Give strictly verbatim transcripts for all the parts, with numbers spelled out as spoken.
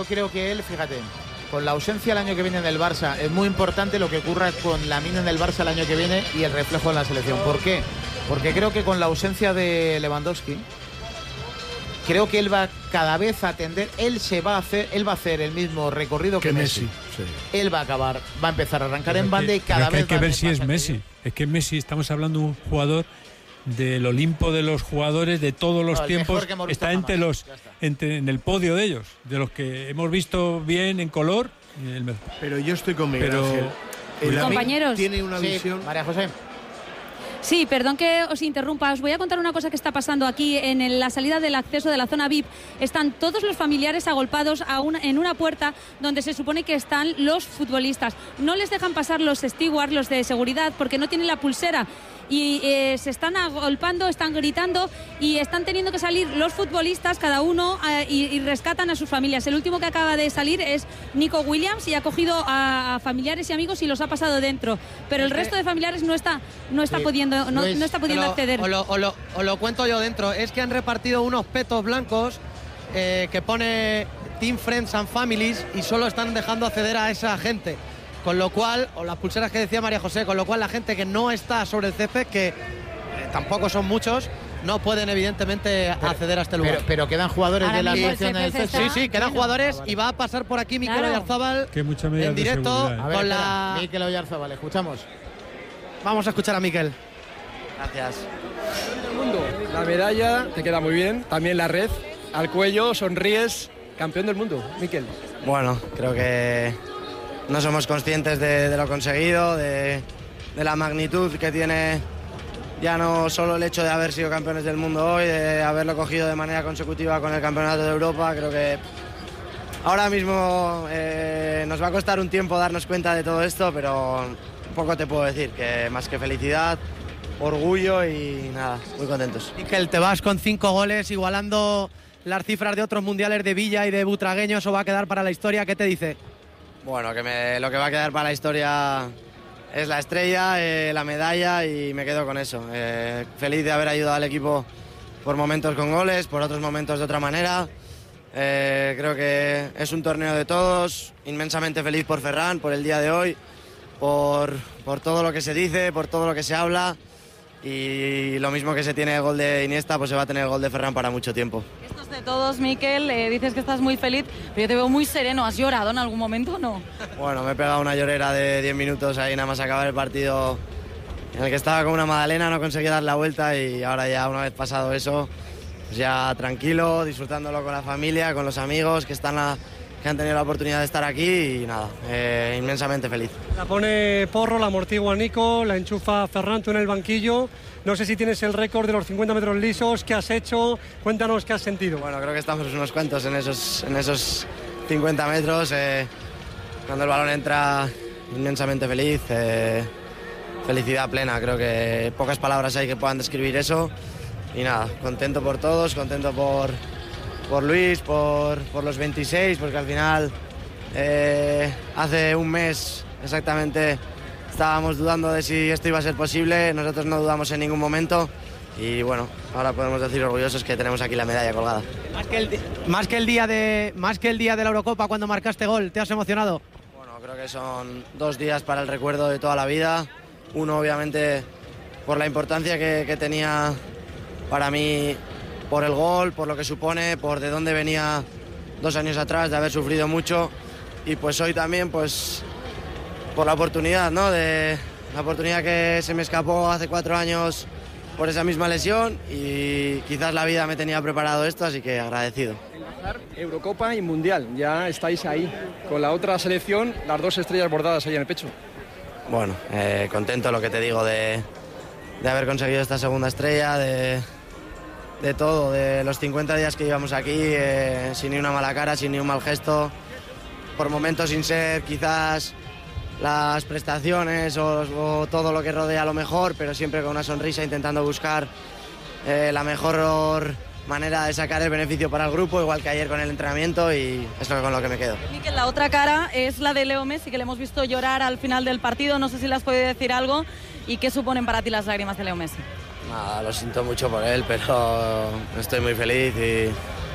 yo creo que él, fíjate, con la ausencia el año que viene en el Barça, es muy importante lo que ocurra con Lamine en el Barça el año que viene y el reflejo en la selección. ¿Por qué? Porque creo que con la ausencia de Lewandowski, creo que él va cada vez a atender, él se va a hacer, él va a hacer el mismo recorrido que, que Messi. Messi sí. Él va a acabar, va a empezar a arrancar pero en banda y cada vez. Hay que, hay que ver si es Messi. Es que Messi, estamos hablando de un jugador del Olimpo de los jugadores de todos los no, tiempos, está entre los entre, en el podio de ellos, de los que hemos visto bien en color. El... Pero yo estoy con Miguel Pero, Ángel. El compañeros. Tiene una sí, visión. María José. Sí, perdón que os interrumpa. Os voy a contar una cosa que está pasando aquí. En la salida del acceso de la zona V I P están todos los familiares agolpados a una, en una puerta donde se supone que están los futbolistas. No les dejan pasar los stewards, los de seguridad, porque no tienen la pulsera. Y eh, se están agolpando, están gritando y están teniendo que salir los futbolistas cada uno eh, y, y rescatan a sus familias. El último que acaba de salir es Nico Williams y ha cogido a, a familiares y amigos y los ha pasado dentro, pero el resto de familiares no está no está sí. pudiendo no, Luis, no está pudiendo lo, acceder. Os lo, o lo, o lo cuento yo dentro. Es que han repartido unos petos blancos eh, que pone Team Friends and Families y solo están dejando acceder a esa gente. Con lo cual, o las pulseras que decía María José, con lo cual la gente que no está sobre el césped, que eh, tampoco son muchos, no pueden evidentemente pero, acceder a este lugar. Pero, pero quedan jugadores Ahora de la selección del césped. Sí, sí, quedan bueno. jugadores ah, vale. y va a pasar por aquí Mikel claro. Oyarzábal en directo de a ver, con espera, la... Mikel Oyarzábal, escuchamos. Vamos a escuchar a Mikel. Gracias. Del mundo. La medalla te queda muy bien, también la red, al cuello, sonríes, campeón del mundo, Mikel. Bueno, creo que no somos conscientes de, de lo conseguido, de, de la magnitud que tiene ya no solo el hecho de haber sido campeones del mundo hoy, de haberlo cogido de manera consecutiva con el Campeonato de Europa. Creo que ahora mismo eh, nos va a costar un tiempo darnos cuenta de todo esto, pero poco te puedo decir, que más que felicidad, orgullo y nada, muy contentos. Mikel, te vas con cinco goles, igualando las cifras de otros mundiales de Villa y de Butragueño, eso va a quedar para la historia. ¿Qué te dice? Bueno, que me, lo que va a quedar para la historia es la estrella, eh, la medalla y me quedo con eso. Eh, feliz de haber ayudado al equipo por momentos con goles, por otros momentos de otra manera. Eh, creo que es un torneo de todos, inmensamente feliz por Ferran, por el día de hoy, por, por todo lo que se dice, por todo lo que se habla. Y lo mismo que se tiene el gol de Iniesta, pues se va a tener el gol de Ferran para mucho tiempo. Esto es de todos, Mikel. Eh, dices que estás muy feliz, pero yo te veo muy sereno. ¿Has llorado en algún momento o no? Bueno, me he pegado una llorera de diez minutos ahí nada más acabar el partido, en el que estaba como una magdalena, no conseguí dar la vuelta y ahora ya una vez pasado eso, pues ya tranquilo, disfrutándolo con la familia, con los amigos que están a, que han tenido la oportunidad de estar aquí y nada, eh, inmensamente feliz. La pone Porro, la amortigua Nico, la enchufa Ferran, tú en el banquillo. No sé si tienes el récord de los cincuenta metros lisos, ¿qué has hecho? Cuéntanos qué has sentido. Bueno, creo que estamos unos cuantos en esos, en esos cincuenta metros. Eh, cuando el balón entra, inmensamente feliz, eh, felicidad plena. Creo que pocas palabras hay que puedan describir eso. Y nada, contento por todos, contento por, por Luis, por, por los veintiséis, porque al final eh, hace un mes exactamente estábamos dudando de si esto iba a ser posible, nosotros no dudamos en ningún momento y bueno, ahora podemos decir orgullosos que tenemos aquí la medalla colgada. Más que el, más que el día de, más que el día de la Eurocopa cuando marcaste gol, ¿te has emocionado? Bueno, creo que son dos días para el recuerdo de toda la vida. Uno, obviamente, por la importancia que, que tenía para mí, por el gol, por lo que supone, por de dónde venía dos años atrás, de haber sufrido mucho. Y pues hoy también, pues, por la oportunidad, ¿no? De la oportunidad que se me escapó hace cuatro años por esa misma lesión y quizás la vida me tenía preparado esto, así que agradecido. Eurocopa y Mundial, ya estáis ahí. Con la otra selección, las dos estrellas bordadas ahí en el pecho. Bueno, eh, contento, lo que te digo, de, de haber conseguido esta segunda estrella, de, de todo, de los cincuenta días que llevamos aquí, eh, sin ni una mala cara, sin ni un mal gesto, por momentos sin ser quizás las prestaciones o, o todo lo que rodea lo mejor, pero siempre con una sonrisa, intentando buscar eh, la mejor manera de sacar el beneficio para el grupo, igual que ayer con el entrenamiento, y es lo con lo que me quedo. Mikel, la otra cara es la de Leo Messi, que le hemos visto llorar al final del partido. No sé si le has podido decir algo y qué suponen para ti las lágrimas de Leo Messi. Nada, lo siento mucho por él, pero estoy muy feliz y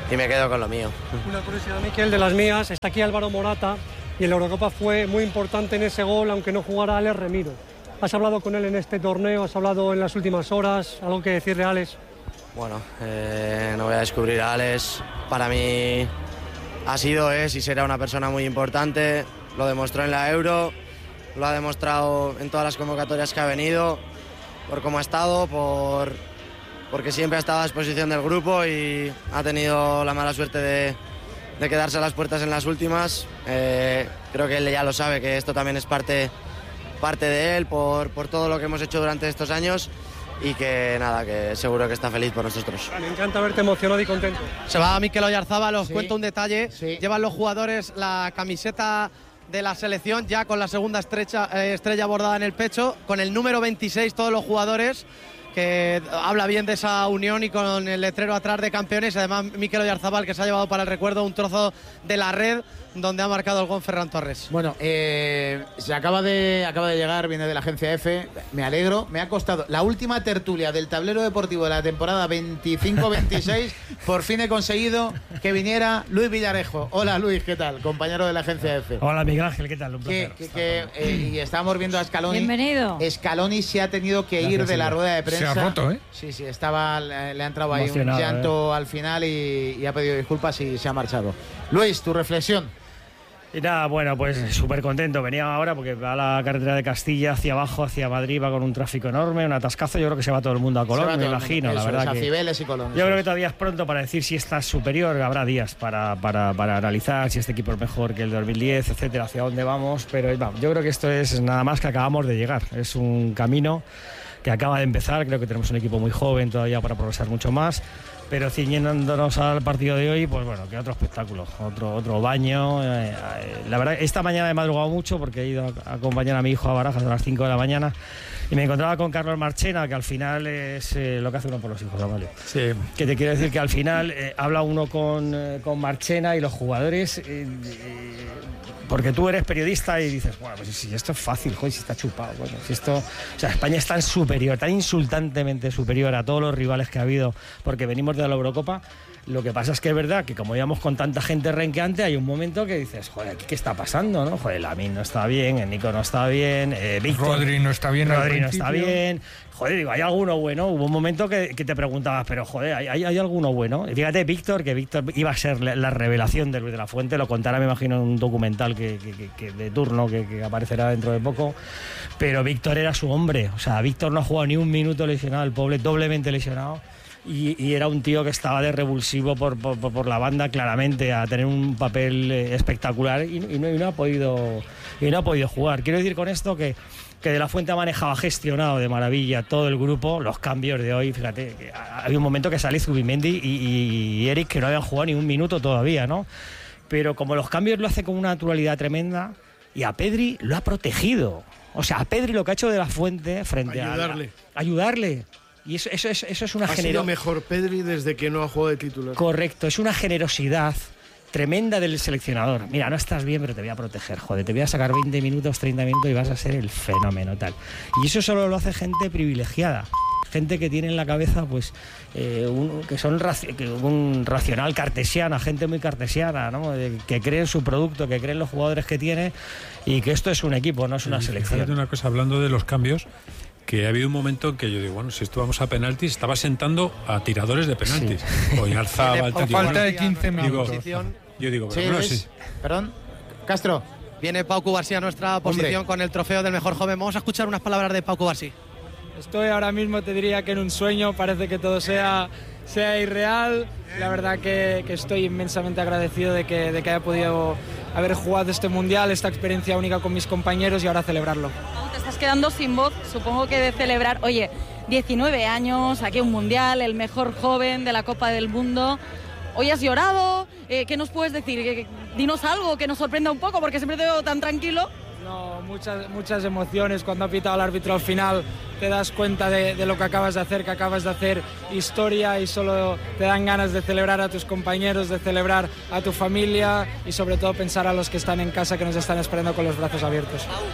y me quedo con lo mío. Una curiosidad, Miquel, de las mías, está aquí Álvaro Morata y en la Eurocopa fue muy importante en ese gol, aunque no jugara Alex Remiro. ¿Has hablado con él en este torneo? ¿Has hablado en las últimas horas? ¿Algo que decirle a Alex? Bueno, eh, no voy a descubrir a Alex. Para mí ha sido, es y será una persona muy importante. Lo demostró en la Euro, lo ha demostrado en todas las convocatorias que ha venido, por cómo ha estado, por, porque siempre ha estado a disposición del grupo y ha tenido la mala suerte de, de quedarse a las puertas en las últimas. Eh, creo que él ya lo sabe, que esto también es parte, parte de él por, por todo lo que hemos hecho durante estos años. Y que nada, que seguro que está feliz por nosotros. Me encanta verte emocionado y contento. Se va Mikel Oyarzabal, os sí. cuento un detalle. Sí. Llevan los jugadores la camiseta de la selección ya con la segunda estrecha, eh, estrella bordada en el pecho, con el número veintiséis todos los jugadores, que habla bien de esa unión y con el letrero atrás de campeones. Además, Mikel Oyarzabal, que se ha llevado para el recuerdo un trozo de la red donde ha marcado el gol Ferran Torres. Bueno, eh, se acaba de, acaba de llegar, viene de la agencia F, me alegro, me ha costado la última tertulia del tablero deportivo de la temporada veinticinco veintiséis, por fin he conseguido que viniera Luis Villarejo. Hola Luis, ¿qué tal? Compañero de la agencia F. Hola Miguel Ángel, ¿qué tal? Un placer. Que, que, que, eh, y estábamos viendo a Scaloni. Bienvenido. Scaloni se ha tenido que Gracias, ir de la rueda de prensa. Se ha roto, ¿eh? Sí, sí, estaba, le, le ha entrado ahí un Emocionado, llanto ¿eh? al final y, y ha pedido disculpas y se ha marchado. Luis, tu reflexión. Y nada, bueno, pues súper contento. Venía ahora porque va la carretera de Castilla hacia abajo, hacia Madrid, va con un tráfico enorme, un atascazo. Yo creo que se va todo el mundo a Colón, me imagino, la verdad. Es, que Cibeles y Colón. Yo creo que todavía es pronto para decir si está superior. Habrá días para, para, para analizar si este equipo es mejor que el dos mil diez, etcétera, hacia dónde vamos. Pero vamos, yo creo que esto es nada más que acabamos de llegar. Es un camino que acaba de empezar. Creo que tenemos un equipo muy joven todavía para progresar mucho más. Pero ciñéndonos al partido de hoy, pues bueno, que otro espectáculo, otro, otro baño. Eh, eh, la verdad, esta mañana he madrugado mucho porque he ido a acompañar a mi hijo a Barajas a las cinco de la mañana y me encontraba con Carlos Marchena, que al final es eh, lo que hace uno por los hijos, ¿vale? Sí. Que te quiero decir que al final eh, habla uno con, eh, con Marchena y los jugadores... Eh, eh, porque tú eres periodista y dices, bueno, pues si esto es fácil, joder, si está chupado. Bueno, si esto, o sea, España es tan superior, tan insultantemente superior a todos los rivales que ha habido, porque venimos de la Eurocopa. Lo que pasa es que es verdad que como íbamos con tanta gente renqueante, hay un momento que dices, joder, ¿qué está pasando? ¿No? Joder, Lamine no está bien, el Nico no está bien, eh, Víctor... Rodri no está bien. Rodri no está bien... Joder, digo, ¿hay alguno bueno? Hubo un momento que, que te preguntabas, pero joder, ¿hay, hay, hay alguno bueno? Y fíjate, Víctor, que Víctor iba a ser la, la revelación de Luis de la Fuente, lo contará, me imagino, en un documental que, que, que, que de turno que, que aparecerá dentro de poco, pero Víctor era su hombre, o sea, Víctor no ha jugado ni un minuto lesionado, el pobre doblemente lesionado. Y, y era un tío que estaba de revulsivo por, por, por la banda, claramente, a tener un papel eh, espectacular y, y, no, y, no ha podido, y no ha podido jugar. Quiero decir con esto que, que De la Fuente ha manejado, ha gestionado de maravilla todo el grupo, los cambios de hoy. Fíjate, que había un momento que salí Zubimendi y, y, y Eric, que no habían jugado ni un minuto todavía, ¿no? Pero como los cambios lo hace con una naturalidad tremenda, y a Pedri lo ha protegido. O sea, a Pedri lo que ha hecho De la Fuente frente a... Ayudarle. A, ayudarle. Y eso, eso, eso, eso es una generosidad. Ha sido mejor Pedri desde que no ha jugado de titular. Correcto, es una generosidad tremenda del seleccionador. Mira, no estás bien, pero te voy a proteger, joder, te voy a sacar veinte minutos, treinta minutos y vas a ser el fenómeno tal. Y eso solo lo hace gente privilegiada, gente que tiene en la cabeza, pues, eh, un, que son raci que un racional cartesiana, gente muy cartesiana, ¿no? De, que cree en su producto, que cree en los jugadores que tiene y que esto es un equipo, no es una y selección. Fíjate una cosa, hablando de los cambios, que ha habido un momento en que yo digo, bueno, si esto vamos a penaltis, estaba sentando a tiradores de penaltis. Sí. Oyarzabal, a falta de quince minutos. Digo, yo digo, pero sí, bueno, Luis, sí. Perdón, Castro. Viene Pau Cubarsí a nuestra posición. Hombre. Con el trofeo del mejor joven. Vamos a escuchar unas palabras de Pau Cubarsí. Estoy ahora mismo, te diría que en un sueño, parece que todo sea, sea irreal. La verdad que, que estoy inmensamente agradecido de que, de que haya podido haber jugado este mundial, esta experiencia única con mis compañeros y ahora celebrarlo. Te estás quedando sin voz, supongo que de celebrar, oye, diecinueve años, aquí un mundial, el mejor joven de la Copa del Mundo. Hoy has llorado, eh, ¿qué nos puedes decir? Dinos algo que nos sorprenda un poco, porque siempre te veo tan tranquilo. No, muchas, muchas emociones. Cuando ha pitado el árbitro al final te das cuenta de, de lo que acabas de hacer, que acabas de hacer historia y solo te dan ganas de celebrar a tus compañeros, de celebrar a tu familia y sobre todo pensar a los que están en casa, que nos están esperando con los brazos abiertos.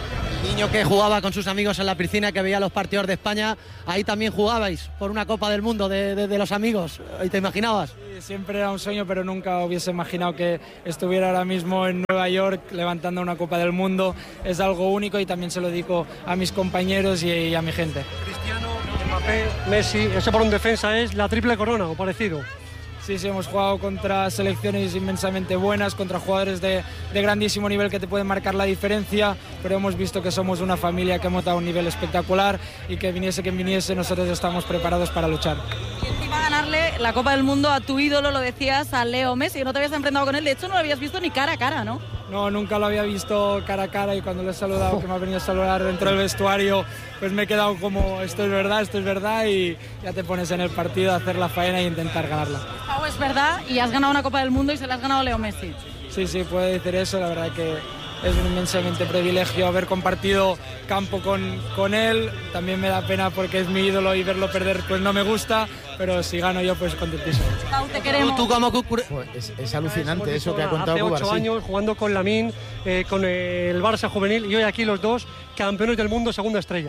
Niño que jugaba con sus amigos en la piscina, que veía los partidos de España, ahí también jugabais por una Copa del Mundo de, de, de los amigos, ¿y te imaginabas? Sí, siempre era un sueño, pero nunca hubiese imaginado que estuviera ahora mismo en Nueva York levantando una Copa del Mundo. Es algo único y también se lo dedico a mis compañeros y, y a mi gente. Cristiano, Mbappé, Messi, eso por un defensa es la triple corona o parecido. Sí, sí, hemos jugado contra selecciones inmensamente buenas, contra jugadores de, de grandísimo nivel que te pueden marcar la diferencia, pero hemos visto que somos una familia que hemos dado un nivel espectacular y que viniese quien viniese, nosotros estamos preparados para luchar. Y encima ganarle la Copa del Mundo a tu ídolo, lo decías, a Leo Messi, que no te habías enfrentado con él, de hecho no lo habías visto ni cara a cara, ¿no? No, nunca lo había visto cara a cara y cuando lo he saludado, que me ha venido a saludar dentro del vestuario, pues me he quedado como, esto es verdad, esto es verdad, y ya te pones en el partido a hacer la faena e intentar ganarla. Pau, es verdad, y has ganado una Copa del Mundo y se la has ganado a Leo Messi. Sí, sí, puede decir eso, la verdad que es un inmensamente privilegio haber compartido campo con, con él. También me da pena porque es mi ídolo y verlo perder pues no me gusta, pero si gano yo pues contentísimo. Pau, te queremos. ¿Tú, tú como Cucure... Pues es, es alucinante eso que ha contado hace ocho Cubarsí. años jugando con Lamine, eh, con el Barça juvenil y hoy aquí los dos campeones del mundo segunda estrella.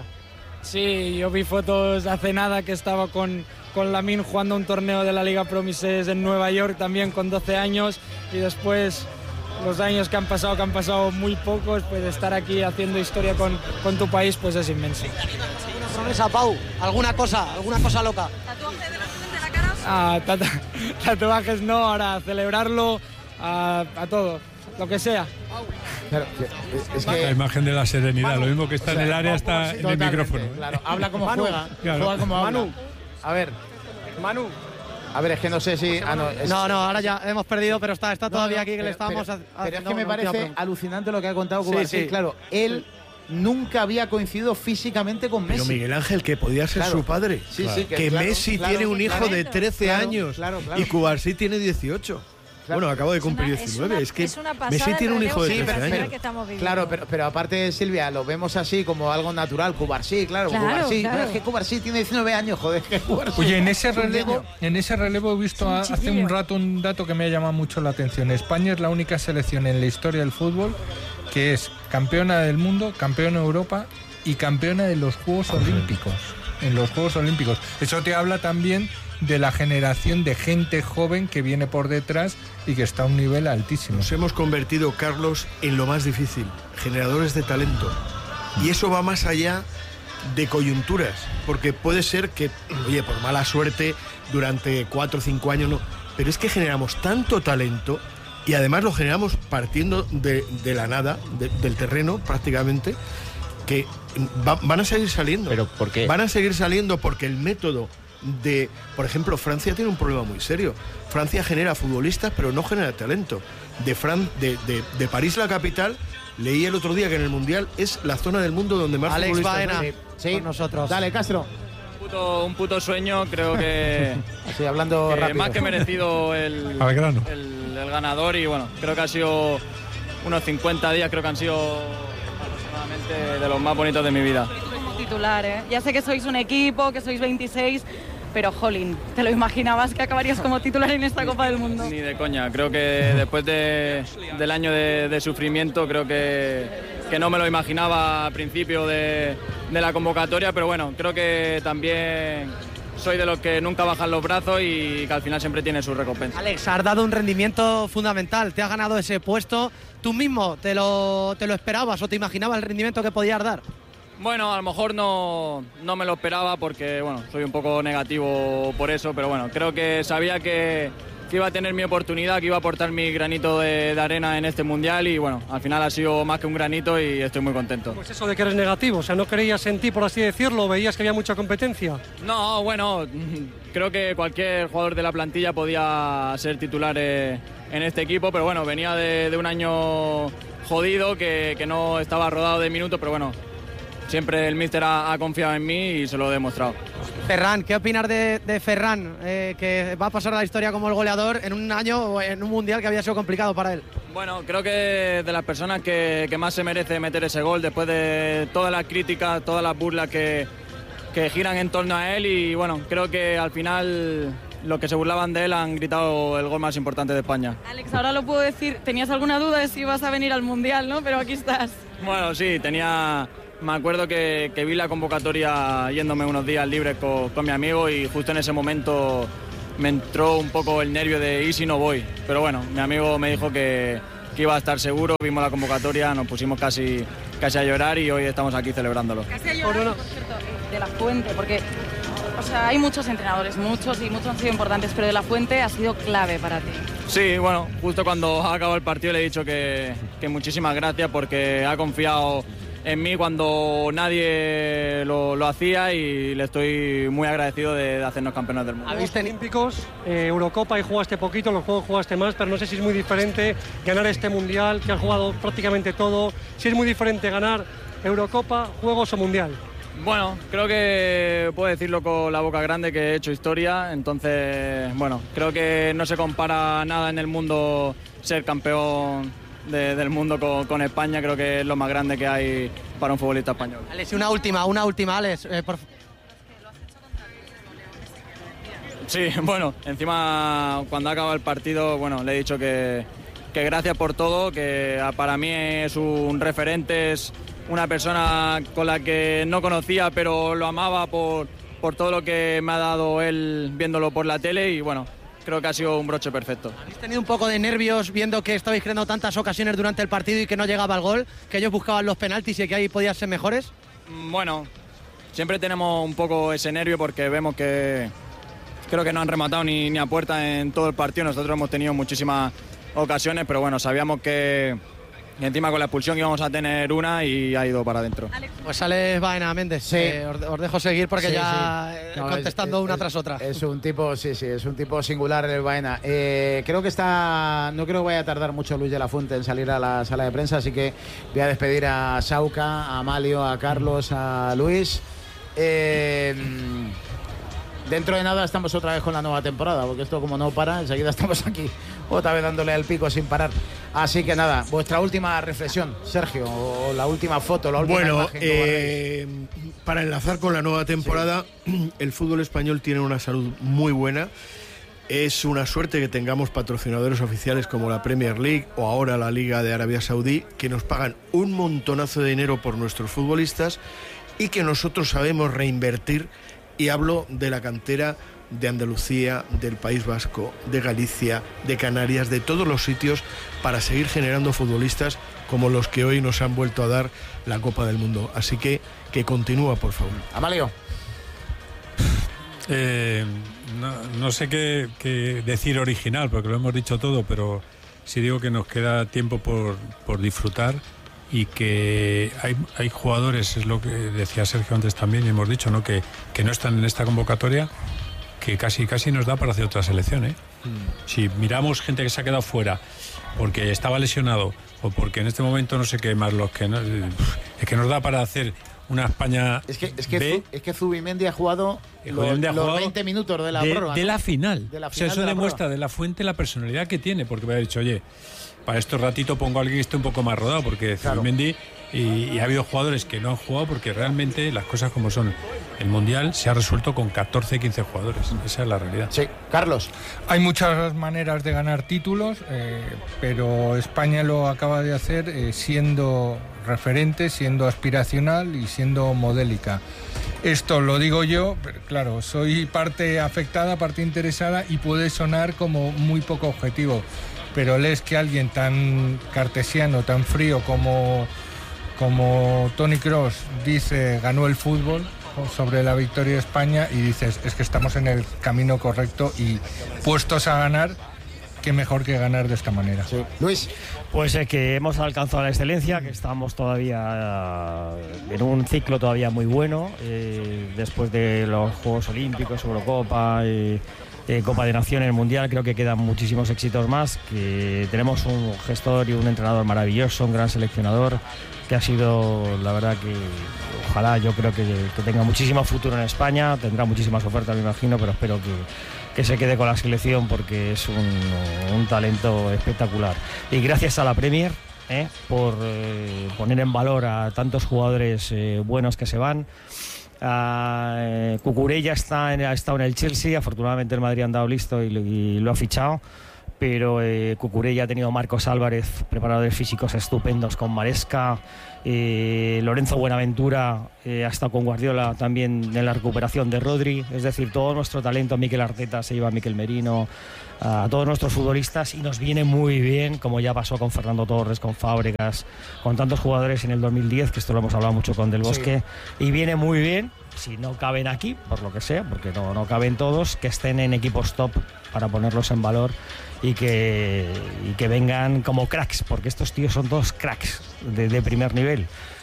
Sí, yo vi fotos hace nada que estaba con, con Lamine jugando un torneo de la Liga Promises en Nueva York también con doce años y después los años que han pasado, que han pasado muy pocos, pues estar aquí haciendo historia con, con tu país pues es inmenso. ¿Alguna promesa, Pau? ¿Alguna cosa? ¿Alguna cosa loca? ¿Tatuaje de la frente de la cara? Ah, tatu- tatuajes no, ahora celebrarlo a, a todo, lo que sea. Claro, es que la imagen de la serenidad, Manu, lo mismo que está o sea, en el área está sí, en el micrófono. Claro, habla como Manu, juega, claro. juega como habla. Manu. A ver, Manu. a ver, es que no sé si... Ah, no, es- No, no, ahora ya hemos perdido, pero está, está No, todavía no, aquí que pero- le estábamos pero, ha- pero es haciendo que me una última parece pregunta. alucinante lo que ha contado Sí, Cubarsí. sí. Claro, él nunca había coincidido físicamente con Messi. Pero Miguel Ángel, que podía ser Claro. su padre. Sí, Claro. sí, que- que claro, Messi claro, tiene un hijo claro. de trece Claro, años claro, claro. y Cubarsí tiene dieciocho. Claro. Bueno, acabo de cumplir Es una- diecinueve. es una- Es que es una pasada Messi el tiene un hijo de relevo trece generacional años. que estamos viviendo. Claro, pero, pero aparte, Silvia, lo vemos así como algo natural. Cubarsí, claro, Claro, Cubarsí. claro. Pero es que Cubarsí tiene diecinueve años, joder, que Cubarsí. Oye, en ese es un relevo, niño. en ese relevo he visto a- hace un rato un dato que me ha llamado mucho la atención. España es la única selección en la historia del fútbol que es campeona del mundo, campeona de Europa y campeona de los Juegos Olímpicos. En los Juegos Olímpicos. Eso te habla también de la generación de gente joven que viene por detrás y que está a un nivel altísimo. Nos hemos convertido, Carlos, en lo más difícil, generadores de talento. Y eso va más allá de coyunturas, porque puede ser que, oye, por mala suerte, durante cuatro o cinco años no, pero es que generamos tanto talento y además lo generamos partiendo de, de la nada, de- del terreno prácticamente, que va- van a seguir saliendo. ¿Pero por qué? Van a seguir saliendo porque el método de, por ejemplo, Francia tiene un problema muy serio. Francia genera futbolistas, pero no genera talento. De, Fran, de, de, de París, la capital, leí el otro día que en el Mundial es la zona del mundo donde más Alex futbolistas Baena, hay. Sí, con nosotros. Dale, Castro. Un puto, un puto sueño, creo que, Así, hablando que rápido. más que merecido el, Al grano. el, el ganador y bueno, creo que ha sido unos cincuenta días, creo que han sido aproximadamente de los más bonitos de mi vida. Como titular, ¿eh? Ya sé que sois un equipo, que sois veintiséis, pero jolín, ¿te lo imaginabas que acabarías como titular en esta Copa del Mundo? Ni de coña, creo que después de, del año de, de sufrimiento, creo que, que no me lo imaginaba al principio de, de la convocatoria, pero bueno, creo que también soy de los que nunca bajan los brazos y que al final siempre tiene su recompensa. Alex, has dado un rendimiento fundamental, te has ganado ese puesto. ¿Tú mismo te lo, te lo esperabas o te imaginabas el rendimiento que podías dar? Bueno, a lo mejor no, no me lo esperaba porque bueno, soy un poco negativo por eso, pero bueno, creo que sabía que, que iba a tener mi oportunidad, que iba a aportar mi granito de, de arena en este Mundial y bueno, al final ha sido más que un granito y estoy muy contento. Pues eso de que eres negativo, o sea, no creías en ti, por así decirlo, veías que había mucha competencia. No, bueno, creo que cualquier jugador de la plantilla podía ser titular eh, en este equipo, pero bueno, venía de, de un año jodido que, que no estaba rodado de minutos, pero bueno, siempre el míster ha, ha confiado en mí y se lo he demostrado. Ferran, ¿qué opinas de, de Ferran, eh, que va a pasar a la historia como el goleador en un año o en un mundial que había sido complicado para él? Bueno, creo que de las personas que, que más se merece meter ese gol después de todas las críticas, todas las burlas que, que giran en torno a él y bueno, creo que al final los que se burlaban de él han gritado el gol más importante de España. Alex, ahora lo puedo decir, tenías alguna duda de si ibas a venir al Mundial, ¿no? Pero aquí estás. Bueno, sí, tenía, me acuerdo que, que vi la convocatoria yéndome unos días libres con, con mi amigo y justo en ese momento me entró un poco el nervio de ¿y si no voy? Pero bueno, mi amigo me dijo que, que iba a estar seguro, vimos la convocatoria, nos pusimos casi, casi a llorar y hoy estamos aquí celebrándolo. Casi a llorar, por cierto, de La Fuente, porque o sea, hay muchos entrenadores, muchos y muchos han sido importantes, pero de La Fuente ha sido clave para ti. Sí, bueno, justo cuando ha acabado el partido le he dicho que, que muchísimas gracias porque ha confiado en mí cuando nadie lo, lo hacía y le estoy muy agradecido de, de hacernos campeones del mundo. Juegos Olímpicos, eh, Eurocopa y jugaste poquito, los Juegos jugaste más, pero no sé si es muy diferente ganar este Mundial, que has jugado prácticamente todo, si es muy diferente ganar Eurocopa, Juegos o Mundial. Bueno, creo que puedo decirlo con la boca grande que he hecho historia, entonces, bueno, creo que no se compara nada en el mundo ser campeón de, del mundo con, con España, creo que es lo más grande que hay para un futbolista español. Alex, una última, una última, Alex, eh, por... Sí, bueno, encima cuando ha acabado el partido, bueno, le he dicho que, que gracias por todo, que para mí es un referente, es una persona con la que no conocía, pero lo amaba por, por todo lo que me ha dado él viéndolo por la tele y bueno, creo que ha sido un broche perfecto. ¿Habéis tenido un poco de nervios viendo que estabais creando tantas ocasiones durante el partido y que no llegaba el gol, que ellos buscaban los penaltis y que ahí podían ser mejores? Bueno, siempre tenemos un poco ese nervio porque vemos que creo que no han rematado ni, ni a puerta en todo el partido, nosotros hemos tenido muchísimas ocasiones, pero bueno, sabíamos que y encima con la expulsión íbamos a tener una y ha ido para adentro. Pues Alex Baena Méndez, sí. eh, os, os dejo seguir porque sí, ya sí. No, contestando es, una es, tras otra. Es un tipo, sí, sí, es un tipo singular el Baena. Eh, creo que está, no creo que vaya a tardar mucho Luis de la Fuente en salir a la sala de prensa, así que voy a despedir a Sauca, a Amalio, a Carlos, a Luis. Eh, Dentro de nada estamos otra vez con la nueva temporada, porque esto como no para, enseguida estamos aquí otra vez dándole al pico sin parar. Así que nada, vuestra última reflexión, Sergio, o la última foto, la última bueno, imagen. Eh, para enlazar con la nueva temporada, sí. El fútbol español tiene una salud muy buena. Es una suerte que tengamos patrocinadores oficiales como la Premier League o ahora la Liga de Arabia Saudí, que nos pagan un montonazo de dinero por nuestros futbolistas y que nosotros sabemos reinvertir. Y hablo de la cantera de Andalucía, del País Vasco, de Galicia, de Canarias, de todos los sitios para seguir generando futbolistas como los que hoy nos han vuelto a dar la Copa del Mundo. Así que, que continúa, por favor. Amalio. Eh, no, no sé qué, qué decir original, porque lo hemos dicho todo, pero sí digo que nos queda tiempo por, por disfrutar. Y que hay, hay jugadores, es lo que decía Sergio antes también y hemos dicho, ¿no? que, que no están en esta convocatoria, que casi casi nos da para hacer otra selección, ¿eh? Mm. Si miramos gente que se ha quedado fuera porque estaba lesionado o porque en este momento no sé qué más, los que no, es que nos da para hacer una España. Es que es que, B. es que Zubimendi ha jugado los, ha los jugado veinte minutos de la de, prórroga. De ¿no? la final. De la final o sea, eso de la demuestra prórroga. de la Fuente la personalidad que tiene, porque me ha dicho, oye, para este ratito pongo a alguien que esté un poco más rodado, porque claro. Zubimendi y, y ha habido jugadores que no han jugado porque realmente las cosas como son. El Mundial se ha resuelto con catorce, quince jugadores. Esa es la realidad. Sí, Carlos. Hay muchas maneras de ganar títulos, eh, pero España lo acaba de hacer eh, siendo referente, siendo aspiracional y siendo modélica. Esto lo digo yo, pero claro, soy parte afectada, parte interesada y puede sonar como muy poco objetivo. Pero lees que alguien tan cartesiano, tan frío como, como Toni Kroos dice ganó el fútbol sobre la victoria de España y dices es que estamos en el camino correcto y puestos a ganar, qué mejor que ganar de esta manera. Sí. Luis. Pues es que hemos alcanzado la excelencia, que estamos todavía en un ciclo todavía muy bueno, eh, después de los Juegos Olímpicos, Eurocopa, eh, eh, Copa de Naciones, Mundial, creo que quedan muchísimos éxitos más, que tenemos un gestor y un entrenador maravilloso, un gran seleccionador, que ha sido, la verdad que ojalá, yo creo que, que tenga muchísimo futuro en España, tendrá muchísimas ofertas me imagino, pero espero que, que se quede con la selección porque es un, un talento espectacular. Y gracias a la Premier eh, por eh, poner en valor a tantos jugadores eh, buenos que se van. Uh, Cucurella está en, ha estado en el Chelsea, afortunadamente el Madrid ha andado listo y, y lo ha fichado. pero eh, Cucurella ha tenido Marcos Álvarez, preparadores físicos estupendos con Maresca, eh, Lorenzo Buenaventura eh, ha estado con Guardiola también en la recuperación de Rodri, es decir, todo nuestro talento, Mikel Arteta se lleva a Mikel Merino, a todos nuestros futbolistas, y nos viene muy bien, como ya pasó con Fernando Torres, con Fábregas, con tantos jugadores en el dos mil diez, que esto lo hemos hablado mucho con Del Bosque, sí. Y viene muy bien, si no caben aquí, por lo que sea, porque no, no caben todos, que estén en equipos top para ponerlos en valor y que, y que vengan como cracks, porque estos tíos son todos cracks de, de primer nivel.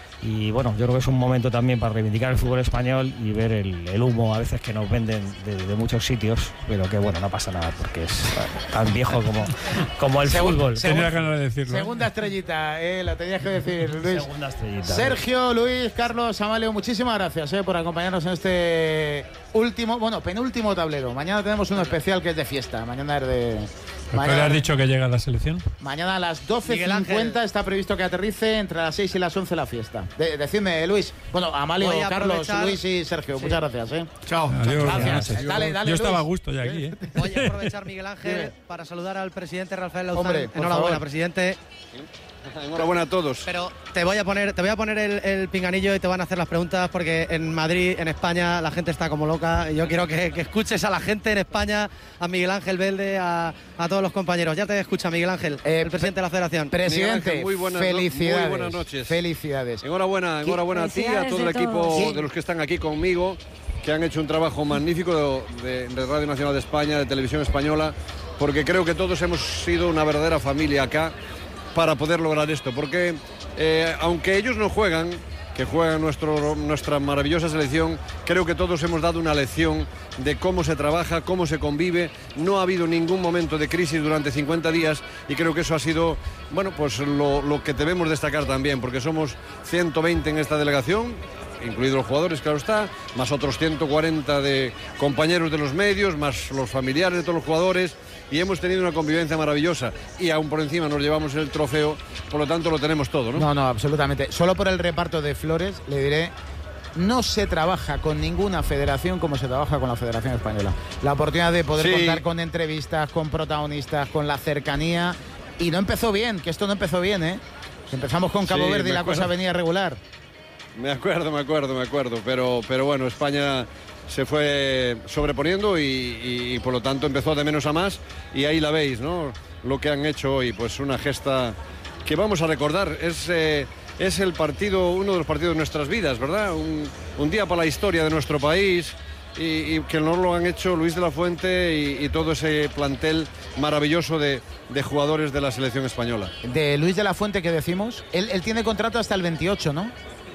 Y bueno, yo creo que es un momento también para reivindicar el fútbol español y ver el, el humo a veces que nos venden de, de muchos sitios, pero que bueno, no pasa nada porque es tan viejo como, como el Segun, fútbol. Segunda, ganas de decirlo. Segunda estrellita, eh, la tenías que decir, Luis. Segunda estrellita. Sergio, Luis, Carlos, Amalio, muchísimas gracias eh, por acompañarnos en este último, bueno, penúltimo tablero. Mañana tenemos uno especial que es de fiesta. Mañana es de... ¿Por qué le has dicho que llega a la selección? Mañana a las doce cincuenta está previsto que aterrice, entre las seis y las once la fiesta. De, decidme, Luis. Bueno, Amalio, Carlos, Luis y Sergio, sí. Muchas gracias. ¿eh? Chao. Adiós, gracias. gracias. Dale, dale, Yo estaba Luis. a gusto ya aquí. ¿eh? Voy a aprovechar, Miguel Ángel, Dime. para saludar al presidente Rafael Lauzán. Hombre, Enhorabuena, favor. presidente. Enhorabuena a todos. Pero te voy a poner, te voy a poner el, el pinganillo y te van a hacer las preguntas porque en Madrid, en España, la gente está como loca. Y yo quiero que, que escuches a la gente en España, a Miguel Ángel Velde, a, a todos los compañeros. Ya te escucha Miguel Ángel, Eh, el presidente de la Federación. Presidente, Ángel, muy buenas, felicidades. muy buenas noches. Felicidades. Enhorabuena, enhorabuena a ti, a todo el equipo Sí. de los que están aquí conmigo, que han hecho un trabajo magnífico de, de Radio Nacional de España, de Televisión Española, porque creo que todos hemos sido una verdadera familia acá para poder lograr esto, porque eh, aunque ellos no juegan, que juegan nuestro, nuestra maravillosa selección, creo que todos hemos dado una lección de cómo se trabaja, cómo se convive. No ha habido ningún momento de crisis durante cincuenta días y creo que eso ha sido, bueno, pues lo, lo que debemos destacar también, porque somos ciento veinte en esta delegación, incluidos los jugadores, claro está, más otros ciento cuarenta de compañeros de los medios, más los familiares de todos los jugadores, y hemos tenido una convivencia maravillosa y aún por encima nos llevamos el trofeo, por lo tanto lo tenemos todo, ¿no? No, no, absolutamente. Solo por el reparto de flores le diré, no se trabaja con ninguna federación como se trabaja con la Federación Española. La oportunidad de poder Sí. contar con entrevistas, con protagonistas, con la cercanía, y no empezó bien, que esto no empezó bien, ¿eh? Empezamos con Cabo Sí, Verde y me la acuerdo. cosa venía regular. Me acuerdo, me acuerdo, me acuerdo, pero, pero bueno, España se fue sobreponiendo y, y, y por lo tanto empezó de menos a más y ahí la veis, ¿no? Lo que han hecho hoy, pues una gesta que vamos a recordar, es, eh, es el partido, uno de los partidos de nuestras vidas, ¿verdad? Un, un día para la historia de nuestro país y, y que no lo han hecho Luis de la Fuente y, y todo ese plantel maravilloso de, de jugadores de la selección española. De Luis de la Fuente, que decimos, él, él tiene contrato hasta el veintiocho, ¿no?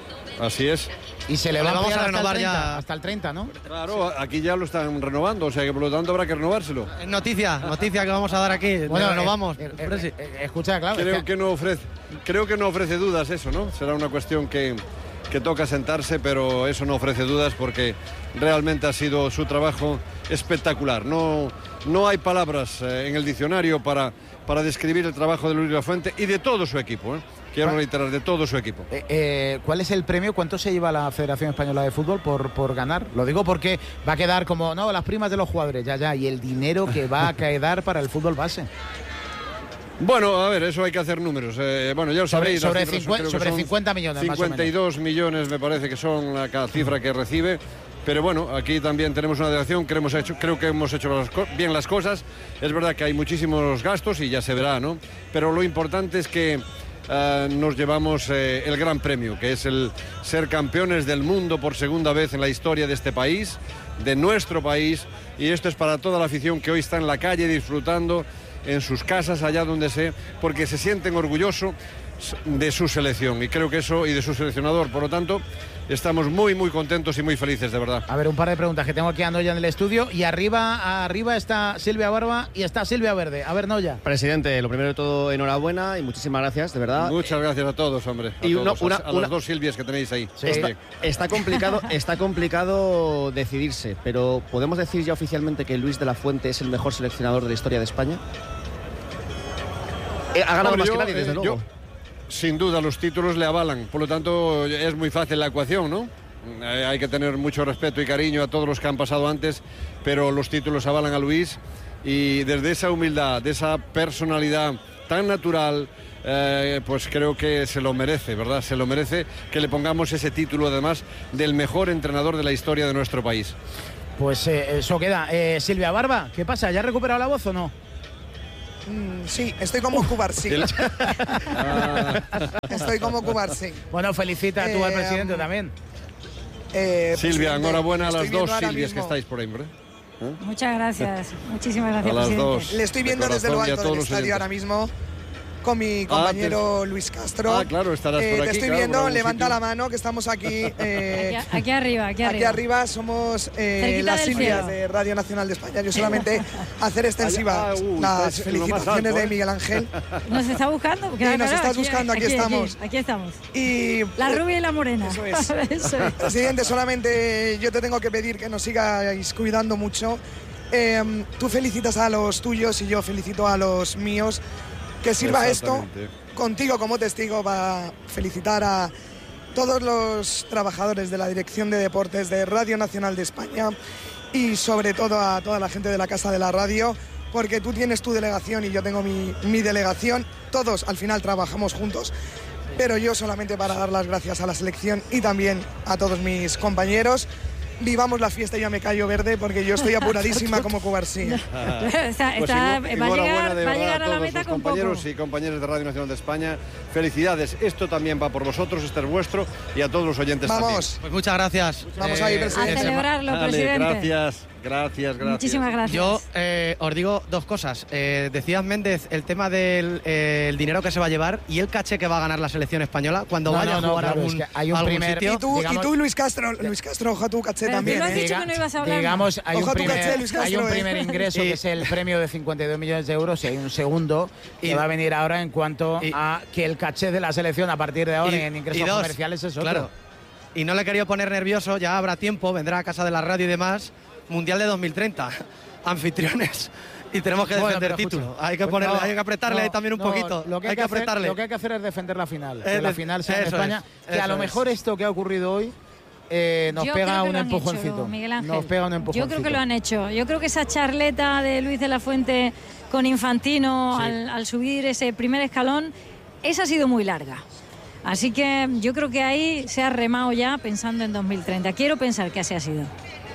Así es. Y se le va a vamos ampliar a renovar hasta el treinta, ya. hasta el treinta, ¿no? Claro, aquí ya lo están renovando, o sea que por lo tanto habrá que renovárselo. Es noticia, noticia que vamos a dar aquí. Bueno, Bueno, renovamos. eh, eh, eh, eh, escucha, claro. Creo es que- que no ofrece, creo que no ofrece dudas eso, ¿no? Será una cuestión que, que toca sentarse, pero eso no ofrece dudas porque realmente ha sido su trabajo espectacular. No, no hay palabras eh, en el diccionario para, para describir el trabajo de Luis de la Fuente y de todo su equipo, ¿eh? Quiero reiterar, de todo su equipo. Eh, eh, ¿Cuál es el premio? ¿Cuánto se lleva la Federación Española de Fútbol por, por ganar? Lo digo porque va a quedar como, no, las primas de los jugadores, ya, ya, y el dinero que va a quedar para el fútbol base. Bueno, a ver, eso hay que hacer números. Eh, bueno, ya lo Sobre- sabéis. las sobre cifras cincuenta- creo que sobre son cincuenta millones, más o cincuenta y dos millones me parece que son la cada cifra que recibe. Pero bueno, aquí también tenemos una delegación que hemos hecho, creo que hemos hecho las co- bien las cosas. Es verdad que hay muchísimos gastos y ya se verá, ¿no? Pero lo importante es que eh, nos llevamos eh, el gran premio, que es el ser campeones del mundo por segunda vez en la historia de este país, de nuestro país. Y esto es para toda la afición que hoy está en la calle disfrutando, en sus casas, allá donde sea, porque se sienten orgullosos de su selección y creo que eso y de su seleccionador, por lo tanto estamos muy muy contentos y muy felices, de verdad. A ver, un par de preguntas que tengo aquí a Noya en el estudio y arriba, arriba está Silvia Barba y está Silvia Verde. A ver, Noya. Presidente, lo primero de todo, enhorabuena y muchísimas gracias, de verdad. Muchas gracias a todos, hombre, a, Y todos, una- a- a una- las dos Silvias que tenéis ahí. Está, Oye, está complicado, está complicado decidirse, pero ¿podemos decir ya oficialmente que Luis de la Fuente es el mejor seleccionador de la historia de España? Eh, ha ganado Bueno, más yo, que nadie, desde eh, luego. yo- sin duda los títulos le avalan, por lo tanto es muy fácil la ecuación, ¿no? Eh, hay que tener mucho respeto y cariño a todos los que han pasado antes, pero los títulos avalan a Luis y desde esa humildad, de esa personalidad tan natural, eh, pues creo que se lo merece, ¿verdad? Se lo merece que le pongamos ese título, además, del mejor entrenador de la historia de nuestro país. Pues eh, eso queda. Eh, Silvia Barba, ¿qué pasa? ¿Ya ha recuperado la voz o no? Mm, sí, estoy como Cubarsí. Estoy como Cubarsí. Bueno, felicita a tú Eh, al presidente también. Eh, Silvia, enhorabuena a las estoy dos viendo ahora Silvias que mismo- estáis por ahí, hombre. ¿Eh? Muchas gracias. Muchísimas gracias, A las presidente. dos. Le estoy De viendo desde lo corazón y a alto todos del los estadio oyentes. ahora mismo con mi compañero Luis Castro. Ah, claro, estarás Eh, por Te aquí, estoy claro, por viendo, algún levanta sitio. la mano que estamos aquí. eh, Aquí, aquí arriba, aquí arriba. Aquí arriba somos eh, Cerquita las del Silvias cielo. de Radio Nacional de España. Yo solamente hacer extensiva Ah, uh, las estáis en lo más felicitaciones alto, de ¿eh? Miguel Ángel. ¿Nos está buscando? Sí, nos estás buscando, aquí estamos. Aquí, estamos. Y La rubia y la morena. Eso es. Eso es. Presidente, solamente yo te tengo que pedir que nos sigáis cuidando mucho. Eh, tú felicitas a los tuyos y yo felicito a los míos. Que sirva esto Exactamente. contigo como testigo para felicitar a todos los trabajadores de la Dirección de Deportes de Radio Nacional de España y sobre todo a toda la gente de la Casa de la Radio, porque tú tienes tu delegación y yo tengo mi, mi delegación. Todos al final trabajamos juntos, pero yo solamente para dar las gracias a la selección y también a todos mis compañeros. Vivamos la fiesta y ya me callo verde porque yo estoy apuradísima como Cubarsí. Está- Pues está- enho- va a enhorabuena llegar, de va a verdad llegar a la todos meta los con compañeros poco. y compañeras de Radio Nacional de España. Felicidades, esto también va por vosotros, este es vuestro y a todos los oyentes Vamos. Pues muchas gracias. Vamos ahí, presidente. A celebrarlo, también. Vale, presidente. gracias, gracias, gracias. Muchísimas gracias. Yo eh, os digo dos cosas. Eh, decías, Méndez, el tema del eh, el dinero que se va a llevar y el caché que va a ganar la selección española cuando No, vaya no, no, a jugar a claro, algún, es que hay un a algún primer- sitio. Y tú, digamos- y tú, Luis Castro, Luis Castro, ojo a tu caché Pero tú también. lo has ¿eh? dicho que no ibas a hablar. Digamos, hay un, Ojo a tu primer, caché, Luis hay un Castro, ¿eh? primer ingreso Y- que es el premio de cincuenta y dos millones de euros y hay un segundo que Y- va a venir ahora en cuanto y- a que el caché de la selección a partir de ahora Y- en ingresos y dos, comerciales es otro. Claro. Y no le he querido poner nervioso, ya habrá tiempo, vendrá a Casa de la Radio y demás. Mundial de dos mil treinta. Anfitriones. Y tenemos que Bueno, defender pero título. escucha, hay que pues ponerle, no, hay que apretarle no, ahí también un no, poquito. Lo que hay, hay que hacer, apretarle. lo que hay que hacer es defender la final. Eh, que la de- final sea en eso España. es, que a eso lo es. mejor esto que ha ocurrido hoy eh, nos Yo pega creo que un lo han empujoncito. hecho, Miguel Ángel. Nos pega un Yo empujoncito. creo que lo han hecho. Yo creo que esa charleta de Luis de la Fuente con Infantino Sí. al, al subir ese primer escalón, esa ha sido muy larga. Así que yo creo que ahí se ha remado ya pensando en dos mil treinta. Quiero pensar que así ha sido.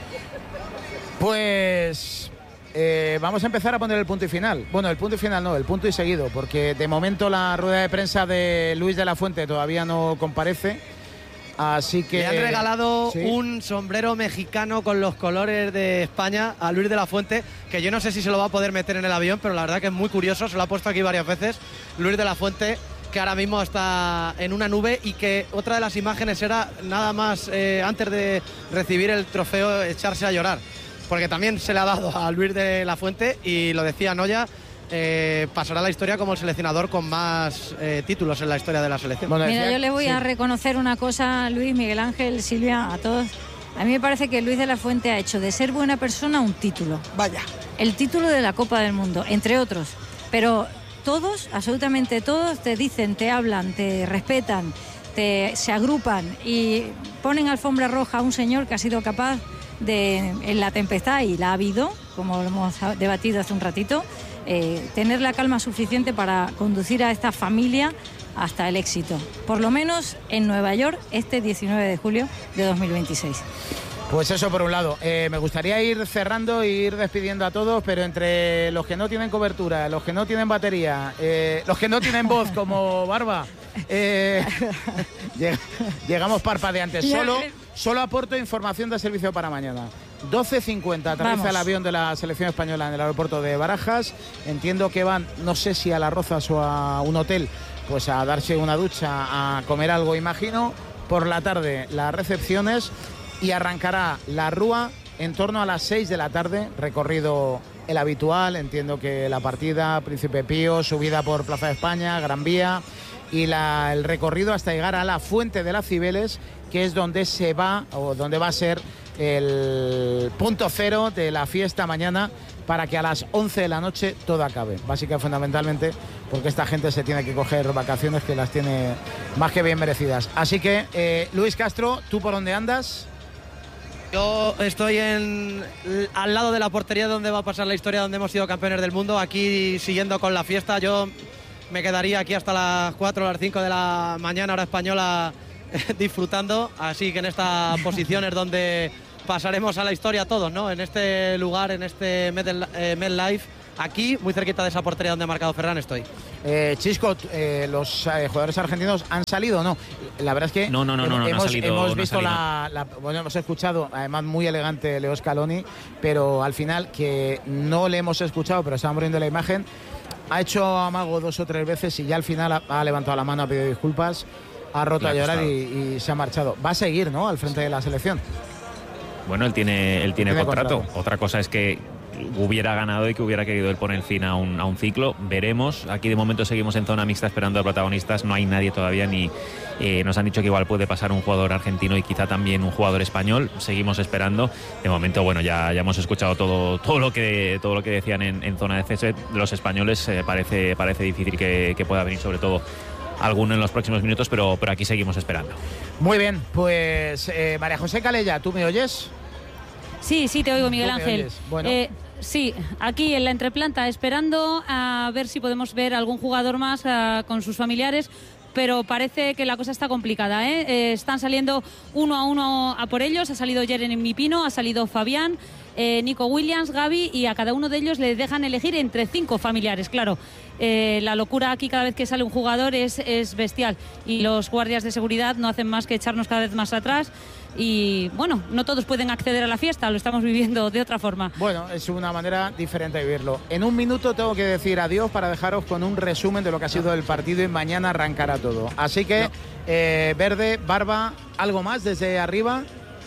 Pues eh, vamos a empezar a poner el punto y final. Bueno, el punto y final no, el punto y seguido, porque de momento la rueda de prensa de Luis de la Fuente todavía no comparece. Así que Le han regalado sí. un sombrero mexicano con los colores de España a Luis de la Fuente, que yo no sé si se lo va a poder meter en el avión, pero la verdad que es muy curioso, se lo ha puesto aquí varias veces. Luis de la Fuente, que ahora mismo está en una nube y que otra de las imágenes era nada más eh, antes de recibir el trofeo echarse a llorar, porque también se le ha dado a Luis de la Fuente y lo decía Noya. Eh, pasará a la historia como el seleccionador con más eh, títulos en la historia de la selección. Bueno, Mira, decía- yo le voy sí. a reconocer una cosa, Luis, Miguel Ángel, Silvia, a todos. A mí me parece que Luis de la Fuente ha hecho de ser buena persona un título. Vaya. El título de la Copa del Mundo, entre otros. Pero todos, absolutamente todos, te dicen, te hablan, te respetan, te, se agrupan y ponen alfombra roja a un señor que ha sido capaz de, en la tempestad, y la ha habido, como lo hemos debatido hace un ratito, eh, tener la calma suficiente para conducir a esta familia hasta el éxito. Por lo menos en Nueva York, este diecinueve de julio de dos mil veintiséis. Pues eso por un lado. Eh, me gustaría ir cerrando e ir despidiendo a todos, pero entre los que no tienen cobertura, los que no tienen batería, eh, los que no tienen voz como Barba, eh, lleg- llegamos parpadeantes. Solo, solo aporto información de servicio para mañana. doce cincuenta aterriza Vamos. el avión de la selección española en el aeropuerto de Barajas. Entiendo que van, no sé si a Las Rozas o a un hotel, pues a darse una ducha, a comer algo, imagino. Por la tarde las recepciones y arrancará la Rúa en torno a las seis de la tarde, recorrido el habitual, entiendo que la partida, Príncipe Pío, subida por Plaza de España, Gran Vía y la, el recorrido hasta llegar a la Fuente de las Cibeles, que es donde se va o donde va a ser el punto cero de la fiesta mañana, para que a las once de la noche todo acabe. Básicamente, fundamentalmente, porque esta gente se tiene que coger vacaciones que las tiene más que bien merecidas. Así que, eh, Luis Castro, ¿tú por dónde andas? Yo estoy en, al lado de la portería donde va a pasar la historia, donde hemos sido campeones del mundo, aquí siguiendo con la fiesta. Yo me quedaría aquí hasta las cuatro o las cinco de la mañana, hora española, disfrutando. Así que en esta posición es donde pasaremos a la historia todos, ¿no? En este lugar, en este MetLife, aquí, muy cerquita de esa portería donde ha marcado Ferran, estoy. Eh, Chisco, eh, ¿los eh, jugadores argentinos han salido o no? La verdad es que no, no, no, no, no, hemos, no ha salido, hemos no visto ha salido. la, la... Bueno, hemos escuchado, además muy elegante, Leo Scaloni, pero al final, que no le hemos escuchado, pero estábamos viendo la imagen, ha hecho amago dos o tres veces y ya al final ha, ha levantado la mano, ha pedido disculpas, ha roto a llorar y, y se ha marchado. Va a seguir, ¿no?, al frente de la selección. Bueno, él tiene, él tiene, tiene contrato. contrato. Otra cosa es que hubiera ganado y que hubiera querido él poner fin a un, a un ciclo. Veremos. Aquí de momento seguimos en zona mixta esperando a protagonistas. No hay nadie todavía, ni eh, nos han dicho que igual puede pasar un jugador argentino y quizá también un jugador español. Seguimos esperando. De momento, bueno, ya, ya hemos escuchado todo, todo lo que todo lo que decían en, en zona de césped. Los españoles eh, parece, parece difícil que, que pueda venir, sobre todo alguno en los próximos minutos, pero, pero aquí seguimos esperando. Muy bien, pues eh, María José Calella, ¿tú me oyes? Sí, sí, te oigo, Miguel Ángel. Bueno. Eh, sí, aquí en la entreplanta, esperando a ver si podemos ver algún jugador más uh, con sus familiares, pero parece que la cosa está complicada, ¿eh? Eh, están saliendo uno a uno a por ellos. Ha salido Jeremy Pino, ha salido Fabián, eh, Nico Williams, Gaby, y a cada uno de ellos le dejan elegir entre cinco familiares, claro. Eh, la locura aquí cada vez que sale un jugador es, es bestial, y los guardias de seguridad no hacen más que echarnos cada vez más atrás. Y bueno, no todos pueden acceder a la fiesta, lo estamos viviendo de otra forma. Bueno, es una manera diferente de vivirlo. En un minuto tengo que decir adiós para dejaros con un resumen de lo que ha sido el partido, y mañana arrancará todo. Así que, no. eh, Verde, Barba, ¿algo más desde arriba?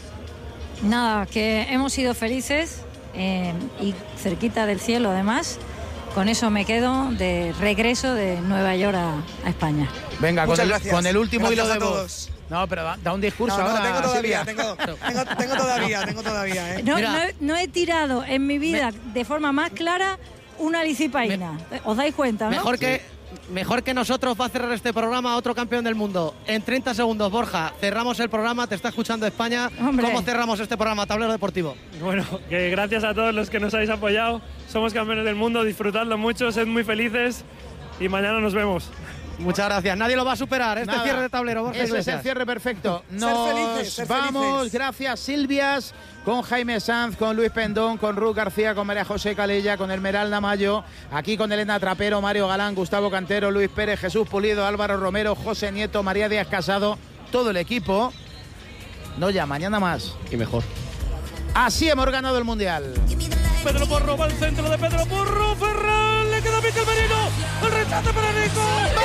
Nada, que hemos sido felices eh, y cerquita del cielo además. Con eso me quedo de regreso de Nueva York a, a España. Venga, con el, con el último gracias hilo de voz. No, pero da, da un discurso no, no, ahora, tengo todavía, Silvia. tengo, tengo, tengo todavía, tengo todavía. ¿eh? No, no, he, no he tirado en mi vida me... de forma más clara una licipaína. Me... ¿Os dais cuenta, no? Mejor que, mejor que nosotros va a cerrar este programa otro campeón del mundo. En treinta segundos, Borja, cerramos el programa, te está escuchando España. Hombre. ¿Cómo cerramos este programa, Tablero Deportivo? Bueno, que gracias a todos los que nos habéis apoyado. Somos campeones del mundo, disfrutadlo mucho, sed muy felices y mañana nos vemos. Muchas gracias. Nadie lo va a superar. Este Nada. cierre de tablero, Borja Ese Iglesias. es el cierre perfecto. Nos ser felices, ser vamos. Felices. Gracias, Silvias, con Jaime Sanz, con Luis Pendón, con Ruth García, con María José Calella, con Esmeralda Mayo, aquí con Elena Trapero, Mario Galán, Gustavo Cantero, Luis Pérez, Jesús Pulido, Álvaro Romero, José Nieto, María Díaz Casado, todo el equipo. No, ya, mañana más. Y mejor. Así hemos ganado el Mundial. Pedro Porro va al centro de Pedro Porro. Ferran, le queda a Mikel Merino. El rechace para Nico.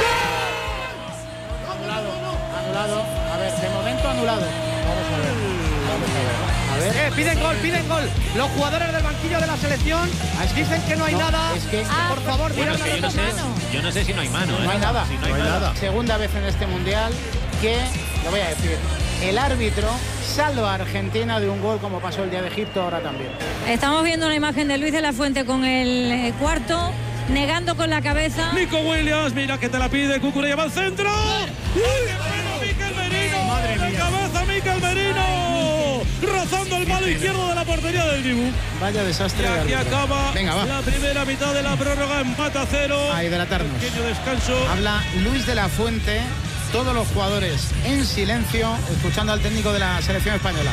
Anulado, anulado. A ver, de momento anulado. Vamos a ver. Vamos a ver. A ver. Eh, piden gol, piden gol. Los jugadores del banquillo de la selección dicen que no hay no, nada. Es que, ah, por favor, bueno, es que yo, no sé, yo no sé si no hay mano. No ¿eh? hay nada. Si no hay, no hay nada. nada. Segunda vez en este Mundial que, lo voy a decir, el árbitro salva a Argentina de un gol como pasó el día de Egipto, ahora también. Estamos viendo una imagen de Luis de la Fuente con el cuarto, negando con la cabeza. Nico Williams, mira que te la pide, Cucurella va al centro. ¡Uy, qué bueno, Mikel Merino! Madre mía. ¡De cabeza, Mikel Merino! Rozando el palo izquierdo de la portería del Dibu. Vaya desastre. Y aquí de acaba Venga, va. la primera mitad de la prórroga, empate a cero. A hidratarnos. Pequeño descanso. Habla Luis de la Fuente. Todos los jugadores en silencio, escuchando al técnico de la selección española.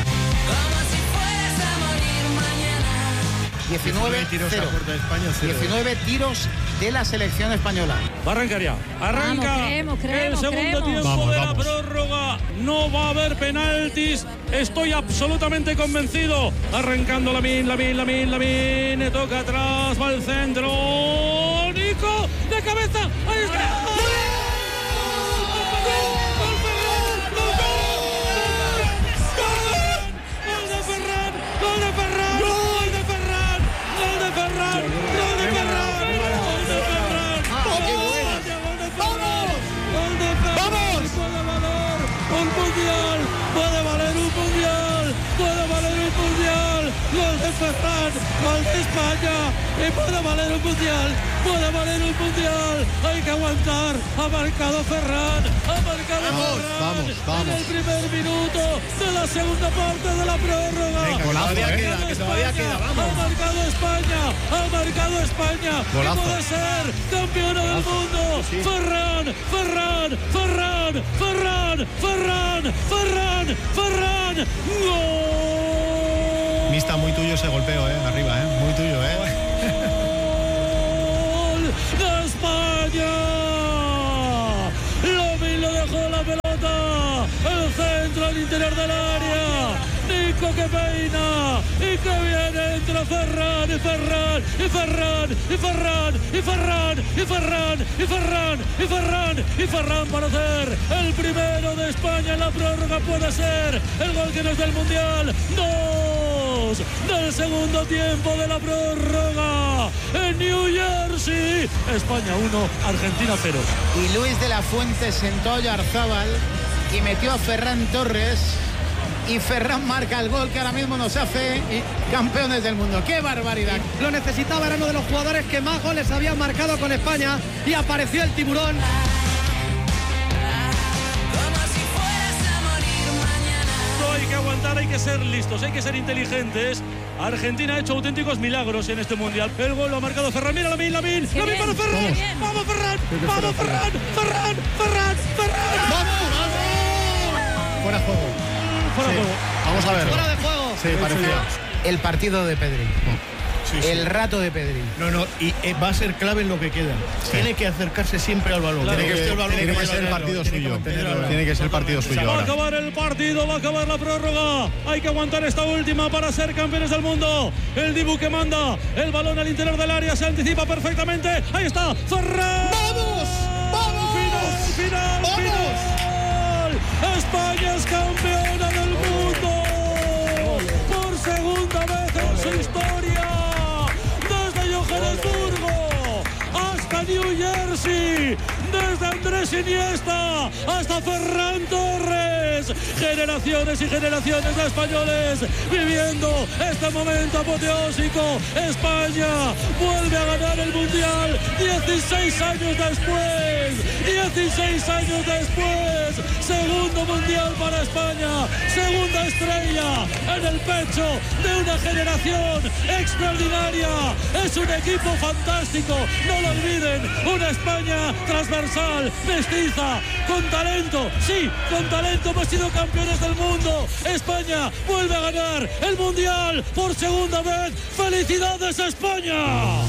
diecinueve tiros a puerta de España. diecinueve tiros de la selección española. Va a arrancar ya. Arranca. Vamos, creemos, creemos, el segundo creemos. tiempo Vamos, de vamos. la prórroga. No va a haber penaltis. Estoy absolutamente convencido. Arrancando Lamine, Lamine, Lamine, Lamine. Toca atrás, va al centro. Nico, de cabeza. Ahí está. Puede valer un mundial, puede valer un mundial, gol de Ferran, gol de España, y puede valer un mundial, puede valer un mundial, hay que aguantar, ha marcado Ferran, ha marcado Vamos, vamos, vamos. En el primer minuto de la segunda parte de la prórroga. Venga, todavía ha queda, que todavía queda, vamos. Ha marcado España, ha marcado España. Golazo. Y puede ser campeona del mundo. Sí. Ferran, Ferran, Ferran, Ferran, Ferran, Ferran, Ferran. ¡Gol! Mista, muy tuyo ese golpeo, eh, arriba, eh, muy tuyo, eh. ¡De España! Lomin le dejó la pelota, el centro al interior del área. Nico que peina y que viene entre Ferran y Ferran y Ferran y Ferran y Ferran y Ferran y Ferran y Ferran y Ferran para hacer el primero de España en la prórroga. Puede ser el gol que no es del Mundial. Dos del segundo tiempo de la prórroga en New Jersey. España uno, Argentina cero. Y Luis de la Fuente sentó a Oyarzábal y metió a Ferran Torres. Y Ferran marca el gol que ahora mismo nos hace campeones del mundo. ¡Qué barbaridad! Lo necesitaba, era uno de los jugadores que más goles habían marcado con España y apareció el tiburón. No hay que aguantar, hay que ser listos, hay que ser inteligentes. Argentina ha hecho auténticos milagros en este mundial. El gol lo ha marcado Ferran. Mira, Lamin, Lamin, Lamin para Ferran. Vamos, Ferran, vamos, Ferran, Ferran, Ferran, Ferran. ¡Vamos! Fuera de juego. Fuera de sí. juego. Vamos a ver. Fuera de juego. Sí, parecía. El partido de Pedri. Sí, sí. El rato de Pedri. No, no, y eh, va a ser clave en lo que queda. Sí. Tiene que acercarse siempre al balón. Claro, tiene que, que, el balón tiene que ser el partido suyo. Tiene, tiene que ser el partido suyo. Va ahora. a acabar el partido, va a acabar la prórroga. Hay que aguantar esta última para ser campeones del mundo. El Dibu que manda el balón al interior del área, se anticipa perfectamente. Ahí está, Ferran. ¡Vamos! ¡Vamos! Final, final, ¡Vamos! final. España es campeona del mundo por segunda vez en su historia. Desde Johannesburgo hasta New Jersey, desde Andrés Iniesta hasta Ferran Torres, generaciones y generaciones de españoles viviendo este momento apoteósico. España vuelve a ganar el Mundial dieciséis años después, dieciséis años después, segundo Mundial para España, segunda estrella en el pecho de una generación extraordinaria. Es un equipo fantástico, no lo olviden, una España transversal, mestiza, con talento, sí, con talento hemos sido campeones del mundo. España vuelve a ganar el Mundial por segunda vez. ¡Felicidades, España!